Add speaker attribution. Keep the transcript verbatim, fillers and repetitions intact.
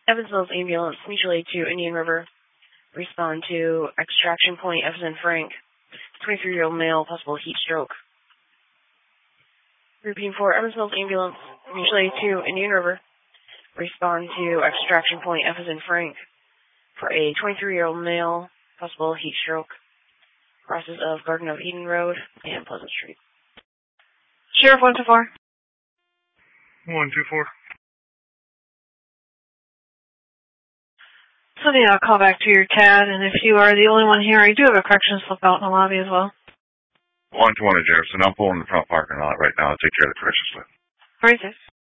Speaker 1: Evansville's ambulance, mutual aid to Indian River. Respond to extraction point, F as in Frank. twenty-three-year-old male, possible heat stroke. Grouping for Evansville's ambulance, mutual aid to Indian River. Respond to extraction point, F as in Frank. For a twenty-three-year-old male, possible heat stroke. Crosses of Garden of Eden Road and Pleasant Street.
Speaker 2: Sheriff one two four.
Speaker 3: one two four.
Speaker 2: Sending a call back to your C A D, and if you are the only one here, I do have a corrections slip out in the lobby as well.
Speaker 3: one twenty, Jefferson. I'm pulling in the front parking lot right now to take care of the corrections slip.
Speaker 2: All right, sir.